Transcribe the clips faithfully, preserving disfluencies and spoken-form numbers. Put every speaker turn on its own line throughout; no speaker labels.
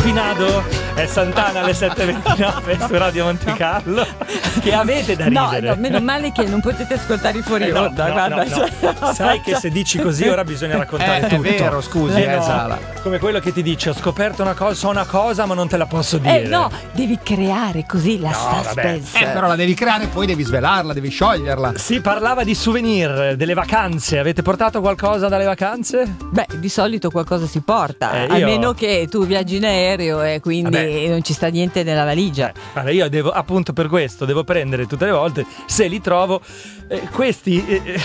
Finado e Santana alle sette e ventinove su Radio Monte Carlo. Che avete da ridere?
No, no, meno male che non potete ascoltare i fuori
Eh, no,
onda,
no,
guarda.
no, no. Sai che se dici così ora bisogna raccontare
Eh,
tutto.
è vero, scusi,
Eh,
eh,
no.
Sala.
Come quello che ti dice: ho scoperto una cosa, so una cosa, ma non te la posso dire.
Eh no, devi creare così la
No,
suspense.
Eh, però la devi creare e poi devi svelarla, devi scioglierla.
Si parlava di souvenir, delle vacanze. Avete portato qualcosa dalle vacanze?
Beh, di solito qualcosa si porta,
Eh, io-
a meno che tu viaggi in aereo e quindi
Vabbè.
non ci sta niente nella valigia.
Allora io devo, appunto per questo, devo prendere tutte le volte, se li trovo, eh, questi eh, eh,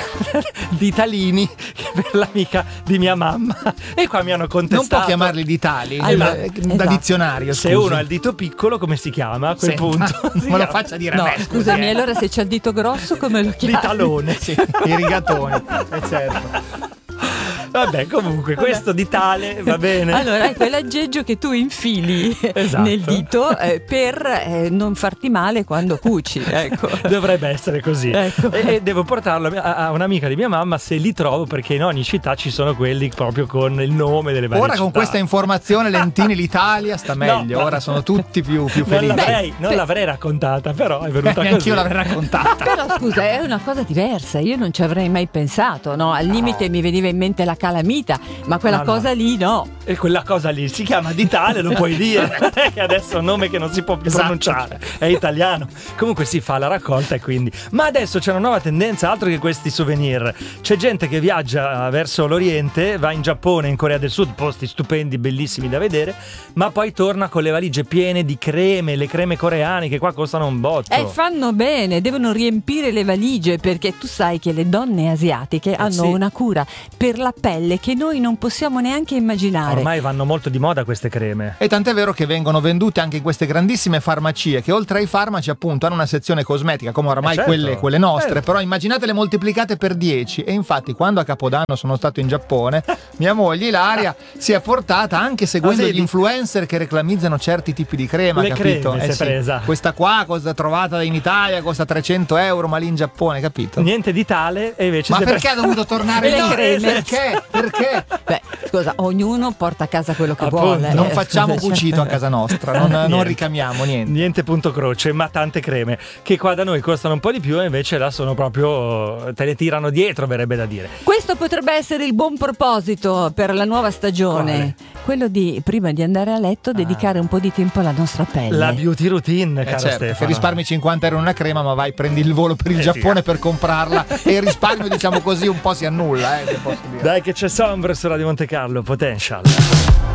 ditalini per l'amica di mia mamma. E qua mi hanno contestato.
Non può chiamarli ditali,
Allora,
eh, da
esatto.
dizionario.
Se
scusi.
uno ha il dito piccolo, come si chiama a quel
Sì.
punto?
Non
Si
me lo
chiama
faccia dire
No,
a me, scusi,
scusami,
eh.
allora se c'è il dito grosso come lo chiami?
Ditalone.
Sì, i rigatoni, eh, certo.
Vabbè, comunque, questo di tale va bene.
Allora è quell'aggeggio che tu infili
Esatto.
nel dito eh, per eh, non farti male quando cuci, ecco.
Dovrebbe essere così.
Ecco.
E, e devo portarlo a, a un'amica di mia mamma se li trovo, perché in ogni città ci sono quelli proprio con il nome delle varie
Ora con
città.
questa informazione Lentini l'Italia sta meglio,
No.
ora sono tutti più, più
Non
felici.
l'avrei, non l'avrei raccontata, però è venuta
Beh,
così.
anch'io l'avrei raccontata.
Però scusa, è una cosa diversa, io non ci avrei mai pensato, no? Al limite mi veniva in mente la calamita, ma quella
No, no.
cosa lì no.
E quella cosa lì si chiama di tale, lo puoi dire. Non è che adesso è un nome che non si può più
Esatto.
pronunciare, è italiano. Comunque si fa la raccolta e quindi. Ma adesso c'è una nuova tendenza, altro che questi souvenir. C'è gente che viaggia verso l'Oriente, va in Giappone, in Corea del Sud, posti stupendi, bellissimi da vedere, ma poi torna con le valigie piene di creme, le creme coreane che qua costano un botto.
E fanno bene, devono riempire le valigie perché tu sai che le donne asiatiche hanno
sì.
una cura per la pelle che noi non possiamo neanche immaginare.
Ormai vanno molto di moda queste creme.
E tant'è vero che vengono vendute anche in queste grandissime farmacie che oltre ai farmaci appunto hanno una sezione cosmetica come oramai
Eh, certo.
quelle, quelle nostre,
Certo.
però immaginatele moltiplicate per dieci. E infatti quando a Capodanno sono stato in Giappone mia moglie Ilaria si è portata anche seguendo
Ah,
gli
vedi?
influencer che reclamizzano certi tipi di crema,
Le
capito?
creme si è presa.
Questa qua costa trovata in Italia costa trecento euro ma lì in Giappone, capito?
Niente di tale e invece
Ma
si è
perché ha
presa-
dovuto tornare
Le
lì?
creme.
Perché? Perché?
Beh, scusa, ognuno porta a casa quello che
Appunto.
vuole.
Non
eh,
facciamo
scusa,
cucito a casa nostra, non, non
Niente.
ricamiamo niente.
Niente punto croce, ma tante creme che qua da noi costano un po' di più e invece là sono proprio, te le tirano dietro, verrebbe da dire.
Questo potrebbe essere il buon proposito per la nuova stagione.
Quale?
Quello di, prima di andare a letto, dedicare un po' di tempo alla nostra pelle.
La beauty routine,
Eh
cara
certo, che
Stefano.
risparmi cinquanta euro in una crema, ma vai, prendi il volo per il
Eh,
Giappone
figa.
per comprarla e il risparmio, diciamo così, un po' si annulla, eh, che posso dire.
Dai che c'è Sombre su Radio Monte Carlo, Potential.